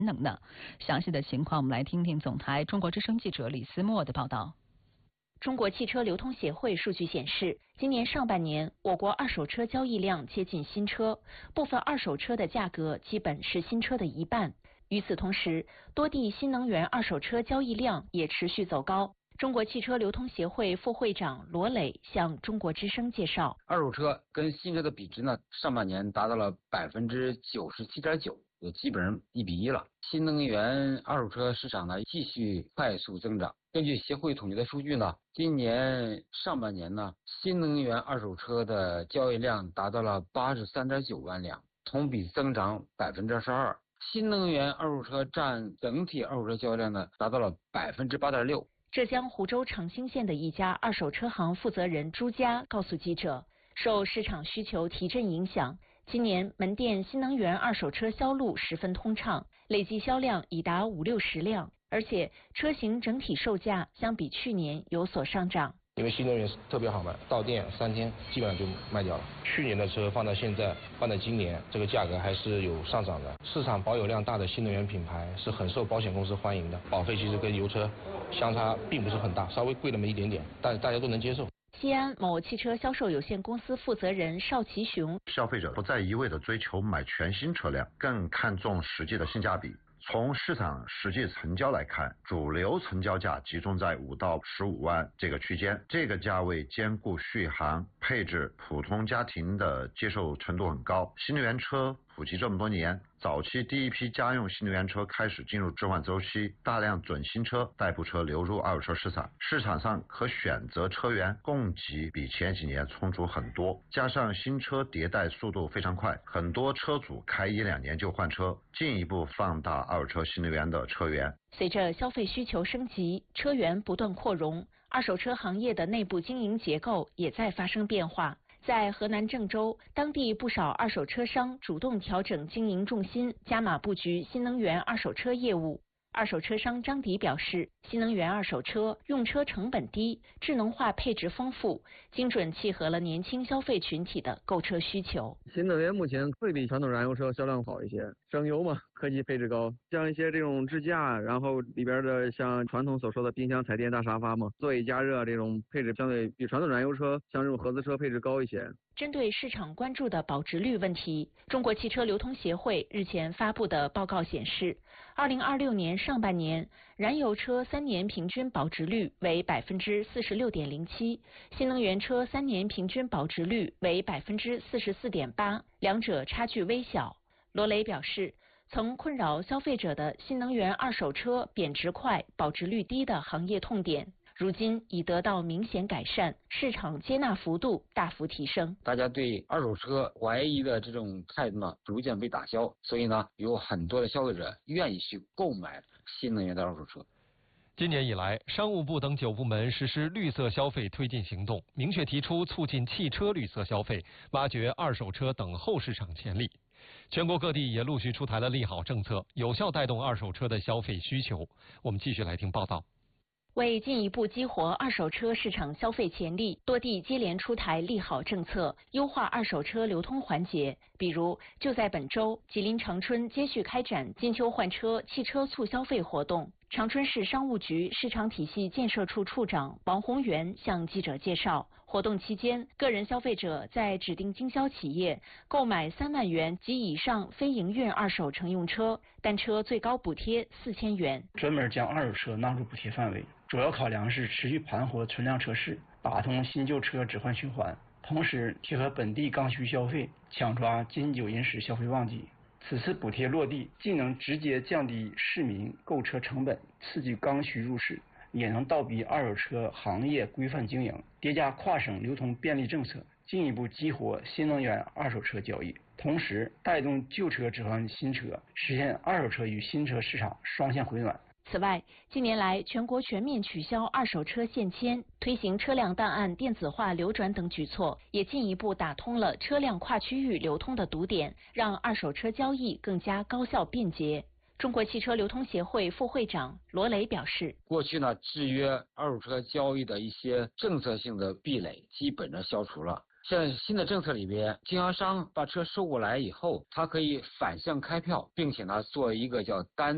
能呢？详细的情况我们来听听总台中国之声记者李思墨的报道。 中国汽车流通协会数据显示，今年上半年我国二手车交易量接近新车，部分二手车的价格基本是新车的一半。与此同时，多地新能源二手车交易量也持续走高。中国汽车流通协会副会长罗磊向中国之声介绍， 二手车跟新车的比值呢，上半年达到了97.9%，也基本上1比1了。新能源二手车市场呢继续快速增长。根据协会统计的数据呢，今年上半年呢，新能源二手车的交易量达到了83.9万辆，同比增长22%。新能源二手车占整体二手车交易量呢，达到了8.6%。 浙江湖州长兴县的一家二手车行负责人朱佳告诉记者，受市场需求提振影响，今年门店新能源二手车销路十分通畅，累计销量已达50-60辆，而且车型整体售价相比去年有所上涨。 因为新能源特别好卖，到店3天基本上就卖掉了。去年的车放到现在，放到今年，这个价格还是有上涨的。市场保有量大的新能源品牌是很受保险公司欢迎的，保费其实跟油车相差并不是很大，稍微贵那么一点点，但大家都能接受。 西安某汽车销售有限公司负责人邵其雄， 消费者不再一味地追求买全新车辆，更看重实际的性价比。从市场实际成交来看，主流成交价集中在5到15万这个区间，这个价位兼顾续航、配置，普通家庭的接受程度很高。新能源车普及这么多年，早期第一批家用新能源车开始进入置换周期，大量准新车、代步车流入二手车市场，市场上可选择车源供给比前几年充足很多，加上新车迭代速度非常快，很多车主开1-2年就换车，进一步放大二手车新能源的车源。 随着消费需求升级，车源不断扩容，二手车行业的内部经营结构也在发生变化。在河南郑州，当地不少二手车商主动调整经营重心，加码布局新能源二手车业务。二手车商张迪表示，新能源二手车用车成本低，智能化配置丰富，精准契合了年轻消费群体的购车需求。 新能源目前会比传统燃油车销量好一些，省油嘛，科技配置高，像一些这种支架，然后里边的像传统所说的冰箱、彩电、大沙发嘛，座椅加热这种配置相对比传统燃油车像这种合资车配置高一些。 针对市场关注的保值率问题，中国汽车流通协会日前发布的报告显示，2026年上半年燃油车3年平均保值率为46.07%，新能源车3年平均保值率为44.8%，两者差距微小。罗磊表示，曾困扰消费者的新能源二手车贬值快、保值率低的行业痛点，如今已得到明显改善，市场接纳幅度大幅提升。 大家对二手车怀疑的这种态度呢，逐渐被打消，所以呢，有很多的消费者愿意去购买新能源的二手车。 今年以来，商务部等9部门实施绿色消费推进行动，明确提出促进汽车绿色消费，挖掘二手车等后市场潜力。全国各地也陆续出台了利好政策，有效带动二手车的消费需求。我们继续来听报道。 为进一步激活二手车市场消费潜力，多地接连出台利好政策，优化二手车流通环节。比如，就在本周，吉林长春接续开展金秋换车汽车促消费活动。长春市商务局市场体系建设处处长王宏元向记者介绍，活动期间，个人消费者在指定经销企业购买3万元及以上非营运二手乘用车，单车最高补贴4000元。 专门将二手车纳入补贴范围，主要考量是持续盘活存量车市，打通新旧车置换循环，同时贴合本地刚需消费，抢抓金9银10消费旺季。此次补贴落地，既能直接降低市民购车成本，刺激刚需入市，也能倒逼二手车行业规范经营，叠加跨省流通便利政策，进一步激活新能源二手车交易，同时带动旧车置换新车，实现二手车与新车市场双线回暖。 此外，近年来全国全面取消二手车限迁，推行车辆档案电子化流转等举措，也进一步打通了车辆跨区域流通的堵点，让二手车交易更加高效便捷。中国汽车流通协会副会长罗磊表示， 过去呢，制约二手车交易的一些政策性的壁垒基本上消除了。像新的政策里边，经销商把车收过来以后，他可以反向开票，并且呢做一个叫单